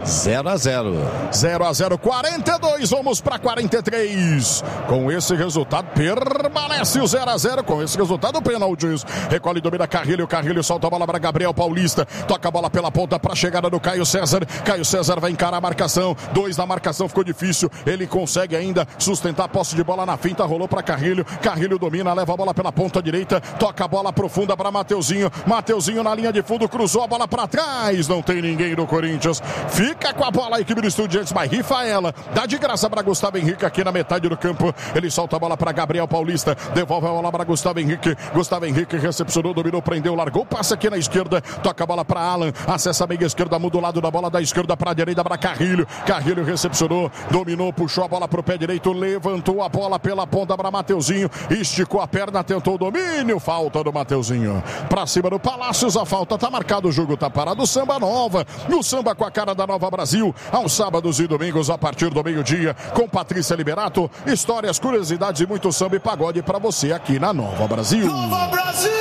0-0. 0-0, 42, vamos para 43. Com esse resultado, permanece o 0-0. Com esse resultado, pênaltis. Recolhe, domina Carrilho. Carrilho solta a bola para Gabriel Paulista. Toca a bola pela ponta para a chegada do Caio César. Caio César vai encarar a marcação. 2 na marcação, ficou difícil. Ele consegue ainda sustentar a posse de bola na finta. Rolou para Carrilho. Carrilho domina, leva a bola pela ponta direita. Toca a bola profunda para Mateuzinho. Mateuzinho na linha de fundo, cruzou a bola para trás. Não tem ninguém do Corinthians. Fica com a bola a equipe do Estudiantes, mas rifa ela. Dá de graça para Gustavo Henrique aqui na metade do campo. Ele solta a bola para Gabriel Paulista. Devolve a bola para Gustavo Henrique. Gustavo Henrique recepcionou, dominou, prendeu, largou. Passa aqui na esquerda. Toca a bola para Alan. Acessa a meia esquerda, muda o lado da bola da esquerda para a direita para Carrilho. Carrilho recepcionou, dominou, puxou a bola para o pé direito. Levantou a bola pela ponta para Mateuzinho. Esticou a perna, tentou o domínio. Falta do Mateuzinho. Para cima do Palácios, a falta tá marcada. O jogo tá parado. Samba Nova. No samba com a cara da Nova Brasil. Aos sábados e domingos a partir do meio-dia. Com Patrícia Liberato. Histórias, curiosidades e muito samba e pagode para você aqui na Nova Brasil. Nova Brasil!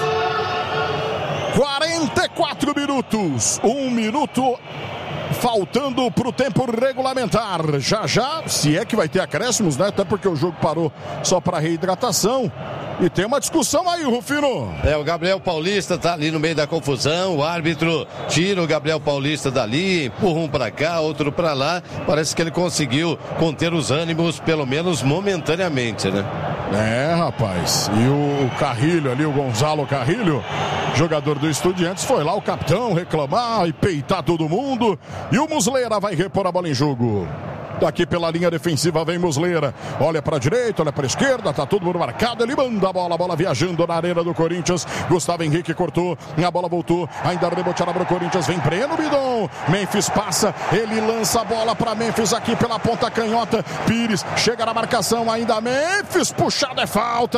44 minutos. 1 minuto faltando para o tempo regulamentar. Já, se é que vai ter acréscimos, né? Até porque o jogo parou só para reidratação. E tem uma discussão aí, Rufino. O Gabriel Paulista tá ali no meio da confusão. O árbitro tira o Gabriel Paulista dali, empurra um pra cá, outro pra lá. Parece que ele conseguiu conter os ânimos, pelo menos momentaneamente, né? Rapaz. E o Carrilho ali, o Gonzalo Carrilho, jogador do Estudiantes, foi lá o capitão reclamar e peitar todo mundo. E o Muslera vai repor a bola em jogo. Daqui pela linha defensiva vem Muslera. Olha para a direita, olha para a esquerda. Tá todo mundo marcado. Ele manda a bola viajando na arena do Corinthians. Gustavo Henrique cortou. A bola voltou. Ainda reboteada para o Corinthians. Vem Breno Bidon. Memphis passa. Ele lança a bola para Memphis aqui pela ponta canhota. Pires chega na marcação. Ainda Memphis. Puxada é falta.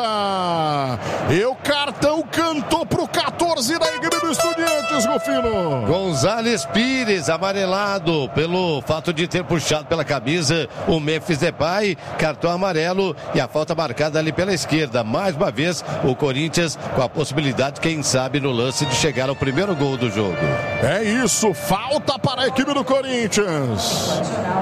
E o cartão cantou pro 14 da equipe do Estudiantes, Rufino. Gonzales Pires, amarelado pelo fato de ter puxado pela cabeça o Memphis Depay, cartão amarelo e a falta marcada ali pela esquerda. Mais uma vez o Corinthians com a possibilidade, quem sabe, no lance de chegar ao primeiro gol do jogo. É isso, falta para a equipe do Corinthians.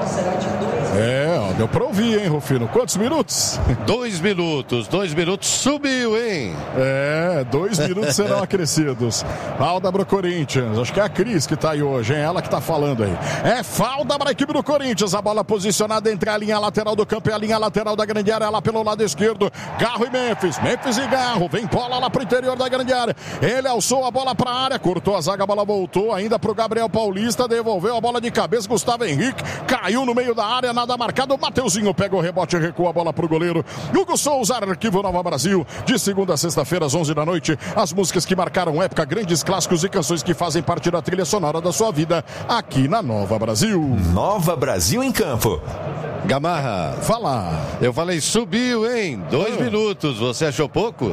Deu para ouvir, hein, Rufino? Quantos minutos? 2 minutos, 2 minutos, subiu, hein? 2 minutos serão acrescidos. Falta para o Corinthians, acho que é a Cris que tá aí hoje, hein? Ela que tá falando aí. Falta para a equipe do Corinthians, a bola posicionada entre a linha lateral do campo e a linha lateral da grande área, lá pelo lado esquerdo. Garro e Memphis e Garro, vem bola lá pro interior da grande área. Ele alçou a bola pra área, cortou a zaga, a bola voltou ainda pro Gabriel Paulista, devolveu a bola de cabeça, Gustavo Henrique, caiu no meio da área, nada marcado. Mateuzinho pega o rebote, recua a bola pro goleiro. Hugo Souza, Arquivo Nova Brasil, de segunda a sexta-feira às 11 da noite, as músicas que marcaram época, grandes clássicos e canções que fazem parte da trilha sonora da sua vida, aqui na Nova Brasil. Nova Brasil em campo. Gamarra, fala. Eu falei subiu, hein? 2 minutos, você achou pouco?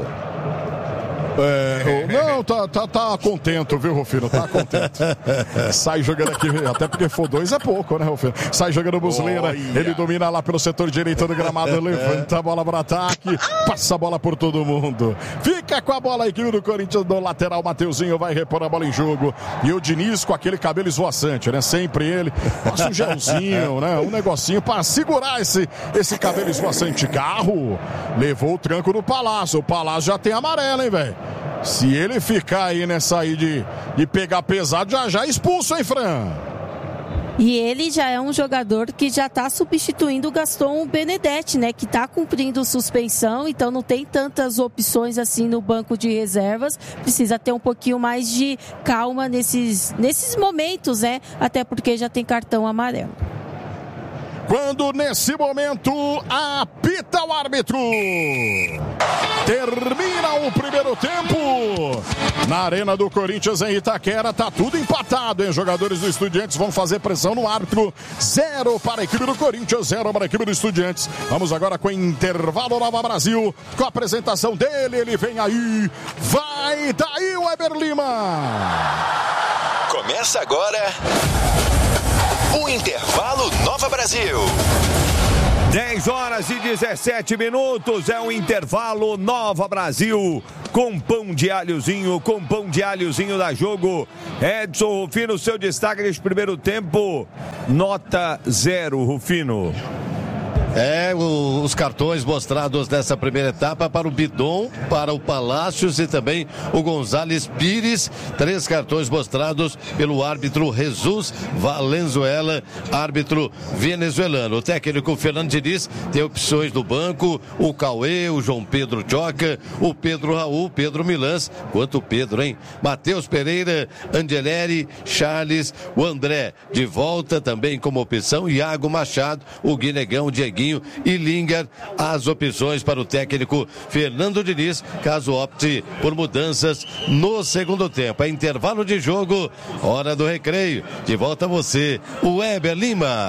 Não, tá contento, viu, Rufino? Tá contente. Sai jogando aqui, até porque for 2 é pouco, né, Rufino? Sai jogando Muslera, ele domina lá pelo setor direito do gramado, levanta a bola para ataque, passa a bola por todo mundo. Fica com a bola a equipe do Corinthians no lateral, Mateuzinho vai repor a bola em jogo. E o Diniz com aquele cabelo esvoaçante, né? Sempre ele. Passa um gelzinho, né? Um negocinho para segurar esse cabelo esvoaçante. Garro levou o tranco no Palácio. O Palácio já tem amarelo, hein, velho? Se ele ficar aí nessa aí de pegar pesado, já expulso, hein, Fran? E ele já é um jogador que já está substituindo o Gaston Benedetti, né? Que está cumprindo suspensão, então não tem tantas opções assim no banco de reservas. Precisa ter um pouquinho mais de calma nesses momentos, né? Até porque já tem cartão amarelo. Quando nesse momento apita o árbitro. Termina o primeiro tempo. Na arena do Corinthians em Itaquera, tá tudo empatado, hein? Jogadores do Estudiantes vão fazer pressão no árbitro. 0 para a equipe do Corinthians, 0 para a equipe do Estudiantes. Vamos agora com o intervalo Nova Brasil, com a apresentação dele, ele vem aí. Vai daí o Weber Lima. Começa agora o intervalo Nova Brasil. 10 horas e 17 minutos, é o intervalo Nova Brasil. com pão de alhozinho, dá jogo. Edson Rufino, seu destaque nesse primeiro tempo, nota 0, Rufino. Os cartões mostrados nessa primeira etapa para o Bidon, para o Palácios e também o Gonzales Pires. 3 cartões mostrados pelo árbitro Jesus Valenzuela, árbitro venezuelano. O técnico Fernando Diniz tem opções do banco: o Cauê, o João Pedro Joca, o Pedro Raul, Pedro Milans. Quanto Pedro, hein? Matheus Pereira, Angeleri, Charles, o André de volta também como opção, Iago Machado, o Guinegão, Dieguinho e Lingard. As opções para o técnico Fernando Diniz, caso opte por mudanças no segundo tempo. É intervalo de jogo, hora do recreio. De volta a você, o Weber Lima.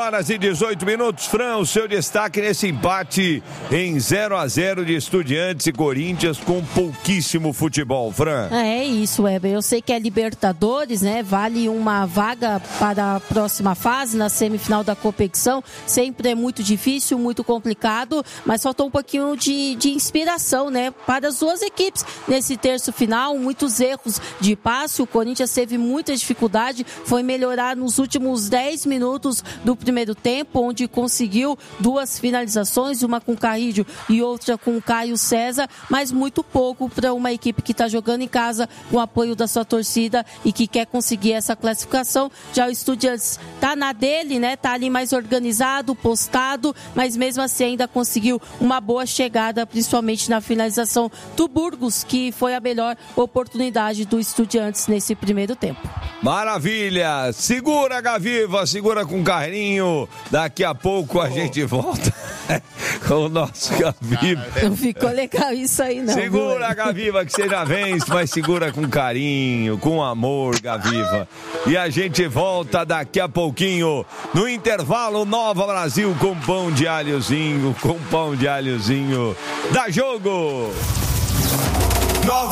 10h18, Fran, o seu destaque nesse empate em 0-0 de Estudiantes e Corinthians com pouquíssimo futebol, Fran. É isso, Weber. Eu sei que é Libertadores, né? Vale uma vaga para a próxima fase, na semifinal da competição. Sempre é muito difícil, muito complicado, mas faltou um pouquinho de inspiração, né, para as duas equipes nesse terço final. Muitos erros de passe, o Corinthians teve muita dificuldade, foi melhorar nos últimos 10 minutos do primeiro tempo, onde conseguiu 2 finalizações, uma com o Carrillo e outra com o Caio César, mas muito pouco para uma equipe que está jogando em casa com o apoio da sua torcida e que quer conseguir essa classificação. Já o Estudiantes está na dele, né, tá ali mais organizado, postado, mas mesmo assim ainda conseguiu uma boa chegada, principalmente na finalização do Burgos, que foi a melhor oportunidade do Estudiantes nesse primeiro tempo. Maravilha! Segura, Gaviva, segura com carinho. Daqui a pouco a gente volta com o nosso Gaviva. Não ficou legal isso aí, não. Segura, Gaviva, que você já vence, mas segura com carinho, com amor, Gaviva. E a gente volta daqui a pouquinho, no intervalo, Nova Brasil com pão de alhozinho, dá jogo!